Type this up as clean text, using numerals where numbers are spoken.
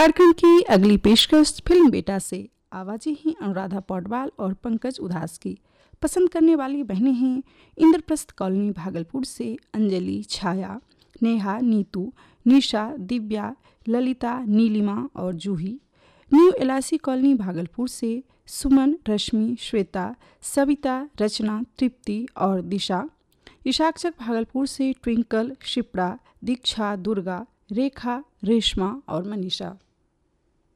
कार्यक्रम की अगली पेशकश फिल्म बेटा से। आवाजें हैं अनुराधा पौडवाल और पंकज उदास की। पसंद करने वाली बहनें हैं इंद्रप्रस्थ कॉलोनी भागलपुर से अंजलि, छाया, नेहा, नीतू, निशा, दिव्या, ललिता, नीलिमा और Juhi. New LIC colony Bhagalpur से सुमन, रश्मि, श्वेता, सविता, रचना, तृप्ति और दिशा। इशाकचक भागलपुर से ट्विंकल, शिप्रा, दीक्षा, दुर्गा, रेखा, रेशमा और मनीषा।